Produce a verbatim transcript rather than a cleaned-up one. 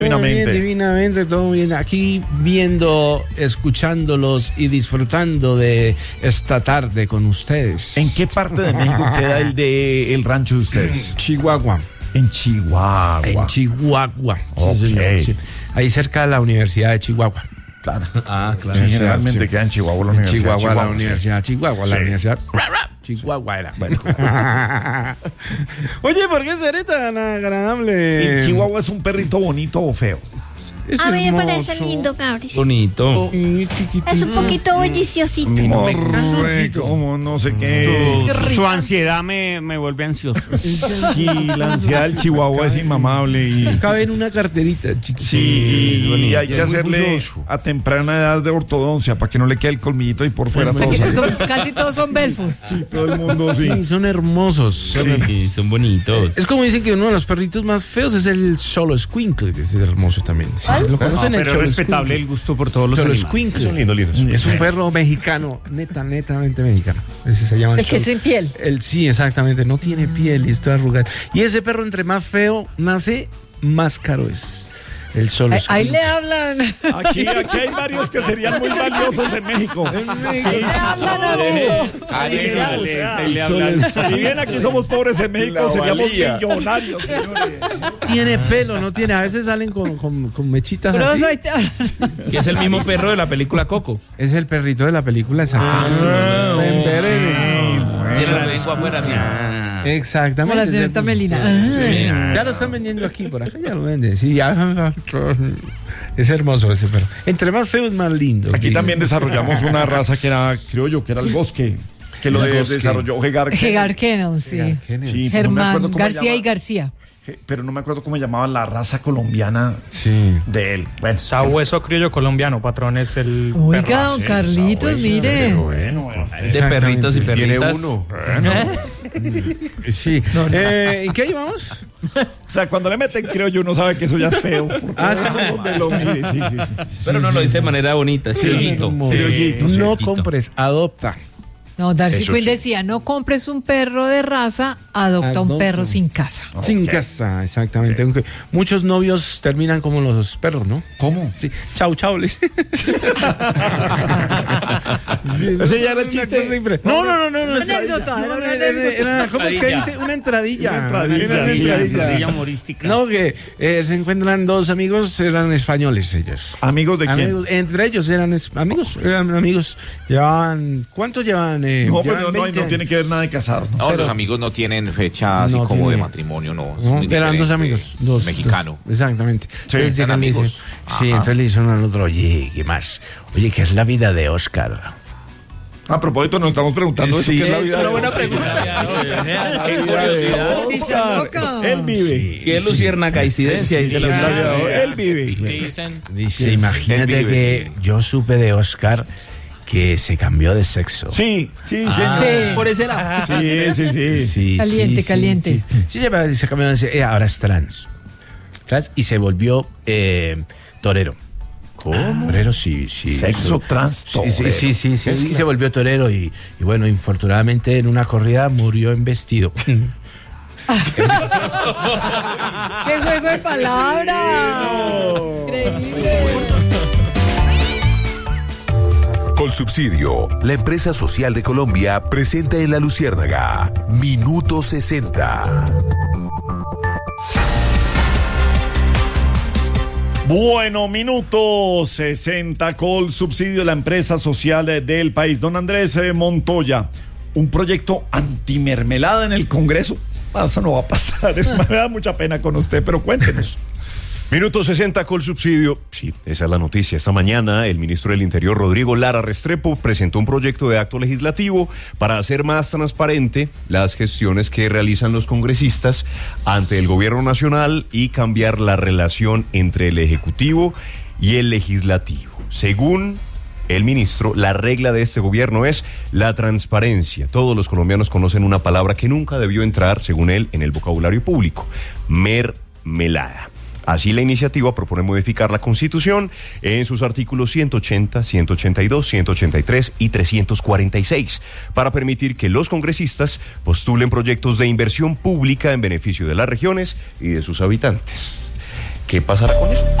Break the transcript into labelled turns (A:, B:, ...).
A: Divinamente. Bien, divinamente, todo bien. Aquí viendo, escuchándolos y disfrutando de esta tarde con ustedes.
B: ¿En qué parte de México queda el de el rancho de ustedes?
A: Chihuahua.
B: En Chihuahua.
A: En Chihuahua.
B: Okay.
A: Sí, señor, sí. Ahí cerca de la Universidad de Chihuahua.
B: Claro.
A: Ah, claro.
B: Sí, generalmente sí. Queda en Chihuahua la
A: en
B: Universidad
A: Chihuahua,
B: Chihuahua,
A: la Universidad de Chihuahua,
B: sí.
A: la Universidad Chihuahua era. Bueno. Oye, ¿por qué seré tan agradable?
B: ¿En Chihuahua es un perrito bonito o feo?
C: Es a mí me parece lindo, Cabris.
A: Bonito. Oh,
C: es un poquito bulliciosito.
B: Morre, como no sé qué.
D: Su, su ansiedad me, me vuelve ansioso.
B: Sí, la ansiedad del Chihuahua es inmamable. Y
A: cabe en una carterita, chiquito.
B: Sí, y, y hay que hacerle a temprana edad de ortodoncia para que no le quede el colmillito ahí por fuera. Todos
E: casi todos son belfos.
B: Sí, todo el mundo sí.
A: Sí, son hermosos.
D: Sí, son bonitos.
A: Es como dicen que uno de los perritos más feos es el Xoloscuincle, que es hermoso también. Sí, se lo conocen,
D: no,
A: el
D: pero es respetable el gusto por todos los
A: Xoloscuincle.
F: Son lindos, lindos.
A: Es un perro mexicano, neta, netamente mexicano. Ese se llama el,
E: el que es sin piel.
A: El, sí, exactamente, no tiene piel y está arrugado. Y ese perro, entre más feo nace, más caro es. El solo
E: ahí, ahí le hablan.
B: Aquí, aquí hay varios que serían muy valiosos en México. En México.
E: Ahí le hablan,
B: ahí le hablan. Si bien aquí somos pobres en México, seríamos millonarios, señores.
A: Tiene pelo, no tiene. A veces salen con, con, con mechitas
E: pero
A: así.
D: Y es el mismo perro de la película Coco.
A: Es el perrito de la película, exactamente.
B: Ah,
D: tiene la lengua afuera.
A: Exactamente.
E: Como la señorita Melina.
A: Ah, ya lo están vendiendo aquí, por acá ya lo venden. Sí, ya. Es hermoso ese perro. Entre más feo es más lindo.
B: Aquí también desarrollamos una raza que era, creo yo, que era el bosque. Que lo de, desarrolló Hegar Kennel.
E: Hegar Kennel, sí.
B: sí
E: Germán no García y García.
B: Pero no me acuerdo cómo llamaba la raza colombiana
A: sí.
B: de él.
G: Bueno, sabueso criollo colombiano, patrón, es el
E: Oiga,
G: perro.
E: don Carlitos,
B: Sabueso,
E: mire.
B: Bueno, bueno,
D: de perritos y perritas.
F: Tiene uno.
B: Bueno.
A: Sí. No, no. Eh, ¿En qué llevamos?
B: O sea, cuando le meten criollo uno sabe que eso ya es feo.
A: Ah, sí.
B: Lo mire, sí, sí, sí.
D: Pero no lo dice de manera bonita,
A: sí,
D: criollito.
A: Sí, criollito, sí. No compres, adopta.
E: No, Darcy
F: Eso
E: Quinn
F: sí.
E: decía, no compres un perro de raza, adopta, adopta. un perro sin casa.
A: Okay. Sin casa, exactamente. Sí. Muchos novios terminan como los perros, ¿no?
B: ¿Cómo?
A: Sí, chau, chau, les. sí,
B: ese ya era el chiste.
A: No, no, no, no. no
E: una anécdota, era una anécdota.
A: ¿Cómo es que dice? Una entradilla.
B: Una entradilla,
A: una entradilla.
D: Una entradilla humorística.
A: No, que eh, se encuentran dos amigos, eran españoles ellos.
B: ¿Amigos de quién?
A: Amigos, entre ellos eran es, amigos, eran amigos. Llevaban, ¿cuántos llevan? Eh,
B: no, pero no, no tiene que ver nada de casados.
F: No,
A: pero,
F: los amigos no tienen fecha así
A: no
F: como
A: tiene,
F: de matrimonio, no. Es
A: no
F: muy
A: eran dos amigos, dos.
F: Mexicano.
A: Dos, exactamente.
F: Sí, eran amigos.
A: Dicen, sí, entonces le dicen uno al otro, oye, ¿qué más? Oye, ¿qué es la vida de Oscar?
B: A propósito, nos estamos preguntando
A: sí,
B: eso, ¿qué es la vida
D: es una
B: de
D: buena
B: Oscar?
D: pregunta.
B: Qué curiosidad. Oscar, él vive.
D: Qué lucierna coincidencia, dice la
B: señora. Él vive.
D: Dicen.
A: Dice, imagínate
F: vive,
A: que
F: sí.
A: yo supe de Oscar que se cambió de sexo.
B: Sí, sí,
A: Ah,
B: sí.
E: sí.
D: Por ese lado.
B: Sí, sí, sí.
A: Sí,
E: Caliente,
A: sí,
E: caliente.
A: Sí, sí. Sí, se cambió de sexo. Eh, ahora es trans. Trans y se volvió eh, torero.
B: ¿Cómo?
A: Torero, sí, sí.
B: Sexo
A: sí.
B: trans
A: Sí,
B: torero.
A: sí, sí, sí, sí, sí, se volvió torero y, y bueno, infortunadamente en una corrida murió en vestido.
E: ¡Qué juego de palabras! Increíble.
H: Colsubsidio, la empresa social de Colombia, presenta en La Luciérnaga Minuto sesenta.
B: Bueno, minuto sesenta, Colsubsidio, la empresa social del país. Don Andrés Montoya, un proyecto antimermelada en el Congreso. Ah, eso no va a pasar, me da mucha pena con usted, pero cuéntenos.
F: Minuto sesenta, Colsubsidio. Sí, esa es la noticia. Esta mañana el ministro del Interior, Rodrigo Lara Restrepo, presentó un proyecto de acto legislativo para hacer más transparente las gestiones que realizan los congresistas ante el gobierno nacional y cambiar la relación entre el Ejecutivo y el Legislativo. Según el ministro, la regla de este gobierno es la transparencia. Todos los colombianos conocen una palabra que nunca debió entrar, según él, en el vocabulario público: mermelada. Así, la iniciativa propone modificar la Constitución en sus artículos ciento ochenta, ciento ochenta y dos, ciento ochenta y tres y trescientos cuarenta y seis para permitir que los congresistas postulen proyectos de inversión pública en beneficio de las regiones y de sus habitantes. ¿qué pasará con él?